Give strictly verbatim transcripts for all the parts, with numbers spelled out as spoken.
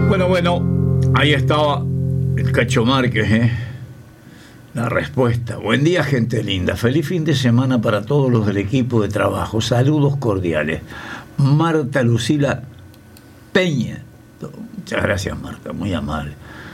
Bueno, bueno, ahí estaba el Cacho Márquez, ¿eh? La respuesta. Buen día, gente linda. Feliz fin de semana para todos los del equipo de trabajo. Saludos cordiales. Marta Lucila Peña. Muchas gracias, Marta, muy amable.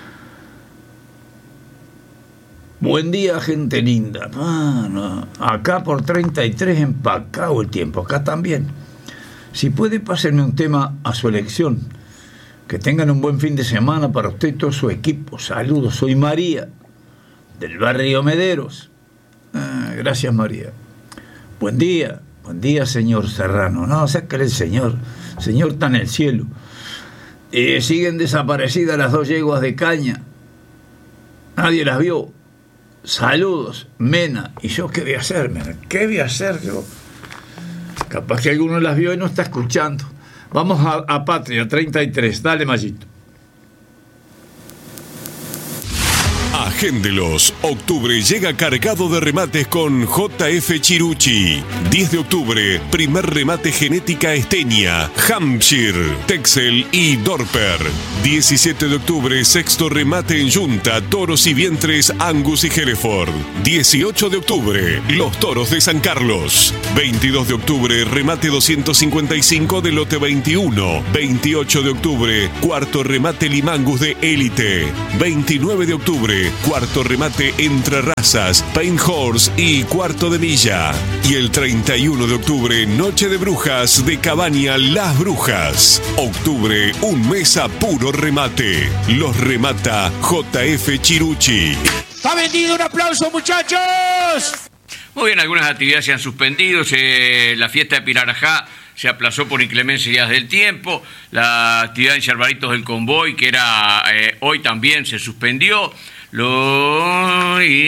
Buen día, gente linda. Ah, no. Acá por treinta y tres empacado el tiempo. Acá también. Si puede, pásenme un tema a su elección. Que tengan un buen fin de semana para usted y todo su equipo. Saludos. Soy María, del barrio Mederos. Ah, gracias, María. Buen día. Buen día, señor Serrano. No, sácale el señor. El señor está en el cielo. Eh, siguen desaparecidas las dos yeguas de caña. Nadie las vio. Saludos, Mena. ¿Y yo qué voy a hacer, Mena? ¿Qué voy a hacer yo? Capaz que alguno las vio y no está escuchando. Vamos a, a Patria, treinta y tres. Dale, Mayito. Agéndelos. Octubre llega cargado de remates con J F Chirucci. diez de octubre, primer remate genética Estenia, Hampshire, Texel y Dorper. diecisiete de octubre, sexto remate en yunta, toros y vientres Angus y Hereford. dieciocho de octubre, los toros de San Carlos. veintidós de octubre, remate doscientos cincuenta y cinco de lote veintiuno. veintiocho de octubre, cuarto remate Limangus de Élite. veintinueve de octubre, cuarto remate Entre Razas, Paint Horse y cuarto de milla. Y el treinta y uno de octubre, Noche de Brujas de Cabaña Las Brujas. Octubre, un mes a puro remate. Los remata J F Chirucci. ¡Está vendido! ¡Un aplauso, muchachos! Muy bien, algunas actividades se han suspendido. Se, la fiesta de Pirarajá se aplazó por inclemencias del tiempo. La actividad en Yerbaritos del Convoy, que era eh, hoy, también se suspendió. Lo, y,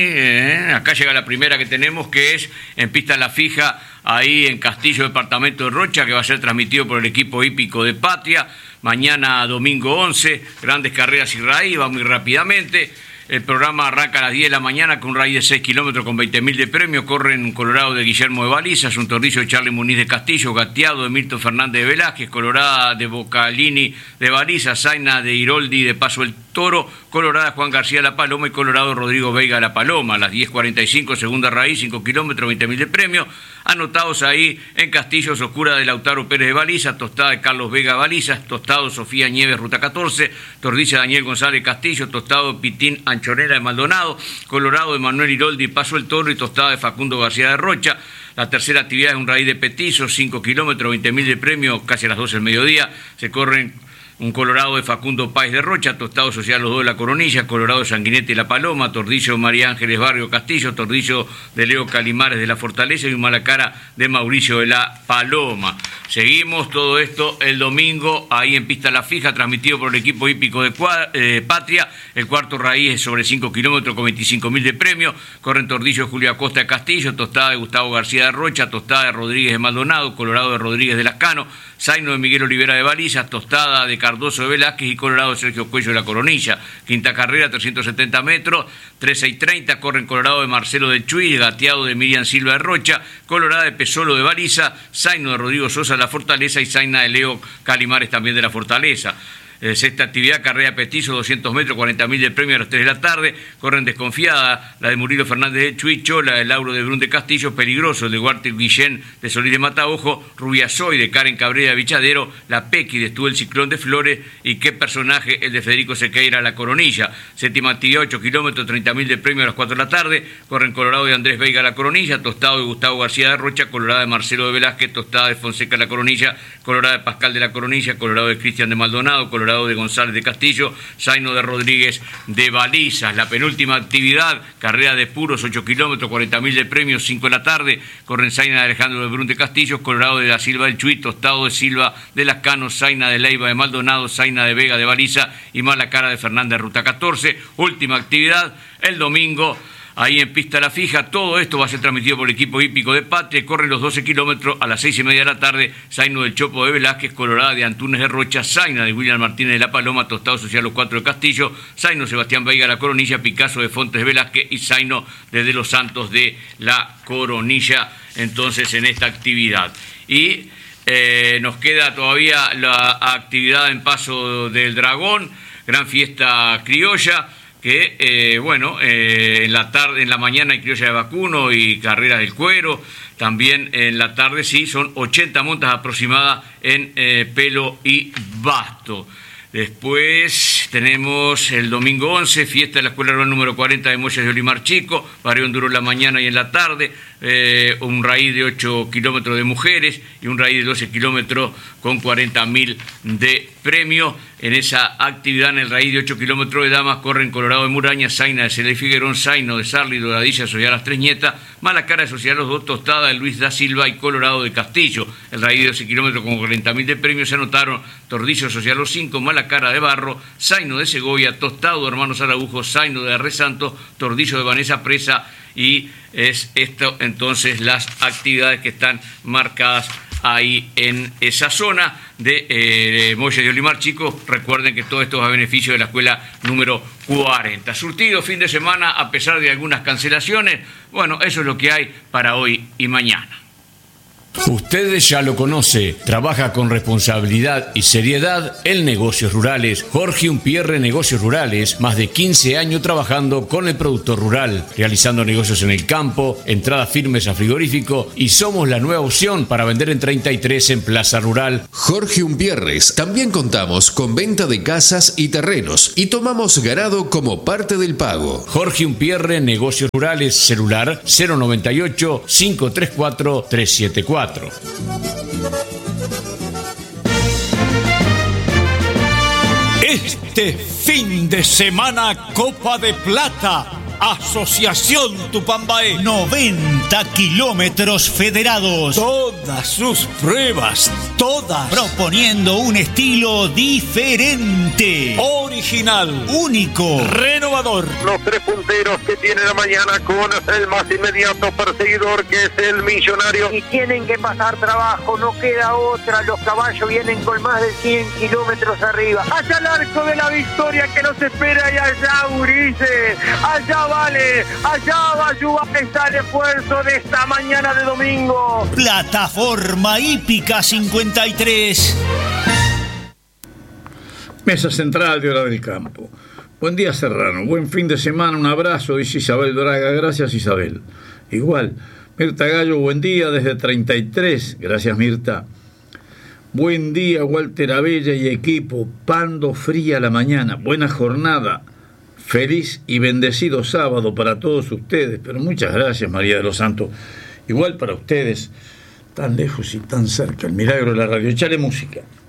eh, acá llega la primera que tenemos, que es en pista La Fija, ahí en Castillo, departamento de Rocha, que va a ser transmitido por el equipo hípico de Patria. Mañana domingo once, grandes carreras y raíz, va muy rápidamente. El programa arranca a las diez de la mañana con un raíz de seis kilómetros con veinte mil de premio. Corren un Colorado de Guillermo de Balizas, un Torrillo de Charlie Muniz de Castillo, Gateado de Milton Fernández de Velázquez, Colorada de Bocalini de Balizas, Zaina de Iroldi de Paso el Toro, Colorada Juan García La Paloma y Colorado Rodrigo Veiga La Paloma. A las diez cuarenta y cinco, segunda raíz, cinco kilómetros, veinte mil de premio. Anotados ahí en Castillos, Oscura de Lautaro Pérez de Balizas, Tostada de Carlos Vega Balizas, Tostado Sofía Nieves Ruta catorce, Tordicia Daniel González Castillo, Tostado Pitín Anchonera de Maldonado, Colorado de Manuel Iroldi Paso el Toro y Tostada de Facundo García de Rocha. La tercera actividad es un raíz de Petizo, cinco kilómetros, veinte mil de premio, casi a las doce del mediodía. Se corren un Colorado de Facundo Páez de Rocha, Tostado Social Los Dos de la Coronilla, Colorado de Sanguinetti y La Paloma, Tordillo María Ángeles Barrio Castillo, Tordillo de Leo Calimares de la Fortaleza y un Malacara de Mauricio de La Paloma. Seguimos todo esto el domingo ahí en pista La Fija, transmitido por el equipo hípico de eh, Patria. El cuarto raíz es sobre cinco kilómetros con veinticinco mil de premio. Corren Tordillo Julio Acosta de Castillo, Tostada de Gustavo García de Rocha, Tostada de Rodríguez de Maldonado, Colorado de Rodríguez de Lascano, Zaino de Miguel Olivera de Balizas, Tostada de Cardoso de Velázquez y Colorado de Sergio Cuello de la Coronilla. Quinta carrera, trescientos setenta metros, trece y treinta, corren Colorado de Marcelo del Chuy, Gateado de Miriam Silva de Rocha, Colorada de Pesolo de Baliza, Zaino de Rodrigo Sosa de la Fortaleza y Zaina de Leo Calimares también de la Fortaleza. Eh, sexta actividad, carrera Petizo, doscientos metros, cuarenta mil de premio a las tres de la tarde. Corren Desconfiada, la de Murilo Fernández de Chuicho, la de Lauro de Brun de Castillo, Peligroso, el de Guarter Guillén de Solís de Mataojo, Rubiasoy de Karen Cabrera de Vichadero, la Pequi de Estuvo el Ciclón de Flores y qué personaje, el de Federico Sequeira, la Coronilla. Séptima actividad, ocho kilómetros, treinta mil de premio a las cuatro de la tarde. Corren Colorado de Andrés Veiga la Coronilla, Tostado de Gustavo García de Rocha, Colorada de Marcelo de Velázquez, Tostada de Fonseca la Coronilla, Colorada de Pascal de la Coronilla, Colorado de Cristian de Maldonado, Colorado de González de Castillo, Zaino de Rodríguez de Balizas. La penúltima actividad, carrera de puros, ocho kilómetros, cuarenta mil de premios, cinco de la tarde. Corren Zaina de Alejandro de Brun de Castillo, Colorado de la Silva del Chuy, Tostado de Silva de Lascano, Zaina de Leiva de Maldonado, Zaina de Vega de Baliza y Malacara de Fernández de Ruta catorce. Última actividad, el domingo, ahí en pista La Fija. Todo esto va a ser transmitido por el equipo hípico de Patria. Corren los doce kilómetros a las seis y media de la tarde. Zaino del Chopo de Velázquez, Colorada de Antunes de Rocha, Zaina de William Martínez de La Paloma, Tostado Social Los Cuatro de Castillo, Zaino Sebastián Veiga La Coronilla, Picasso de Fontes de Velázquez y Zaino de De los Santos de La Coronilla, entonces en esta actividad. Y Eh, nos queda todavía la actividad en Paso del Dragón, gran fiesta criolla, que eh, bueno, eh, en la tarde, en la mañana hay criolla de vacuno y carreras del cuero. También en la tarde sí, son ochenta montas aproximadas en eh, Pelo y Basto. Después tenemos el domingo once, fiesta de la Escuela Rural número cuarenta de Molles de Olimar Chico, Barrión Duro en la mañana y en la tarde, eh, un raíz de ocho kilómetros de mujeres y un raíz de doce kilómetros con cuarenta mil de premio. En esa actividad, en el raíz de ocho kilómetros de damas, corren Colorado de Muraña, Zaina de Cela y Figuerón, Zaino de Sarli, Doradilla, Sociedad Las Tres Nietas, Malacara de Sociedad Los Dos, Tostada de Luis da Silva y Colorado de Castillo. El raíz de doce kilómetros con cuarenta mil de premios se anotaron Tordillo de Sociedad Los Cinco, Malacara de Barro, Zaino de Segovia, Tostado de Hermanos Araújo, Zaino de Arresanto, Tordillo de Vanessa Presa, y es esto entonces las actividades que están marcadas ahí en esa zona de eh, Molles de Olimar Chico. Recuerden que todo esto es a beneficio de la escuela número cuarenta. Surtido fin de semana a pesar de algunas cancelaciones. Bueno, eso es lo que hay para hoy y mañana. Ustedes ya lo conoce, trabaja con responsabilidad y seriedad en negocios rurales. Jorge Umpierre Negocios Rurales, más de quince años trabajando con el productor rural, realizando negocios en el campo, entradas firmes a frigorífico, y somos la nueva opción para vender en treinta y tres en Plaza Rural. Jorge Umpierres, también contamos con venta de casas y terrenos y tomamos ganado como parte del pago. Jorge Umpierre Negocios Rurales, celular cero noventa y ocho, cinco tres cuatro, tres siete cuatro. Este fin de semana, Copa de Plata, Asociación Tupambaé. noventa kilómetros federados. Todas sus pruebas, todas. Proponiendo un estilo diferente. Original. Único. Renovador. Los tres punteros que tiene la mañana con el más inmediato perseguidor, que es el Millonario. Y tienen que pasar trabajo, no queda otra. Los caballos vienen con más de cien kilómetros arriba. Allá el arco de la victoria que nos espera, y allá Ulises, allá vale, allá va a ayudar a estar el esfuerzo de esta mañana de domingo. Plataforma Hípica cincuenta y tres. Mesa central de Hora del Campo. Buen día, Serrano. Buen fin de semana. Un abrazo, dice Isabel Braga. Gracias, Isabel. Igual. Mirta Gallo, buen día desde treinta y tres. Gracias, Mirta. Buen día, Walter Abella y equipo. Pando fría la mañana. Buena jornada. Feliz y bendecido sábado para todos ustedes. Pero muchas gracias, María de los Santos. Igual para ustedes, tan lejos y tan cerca. El milagro de la radio. Échale música.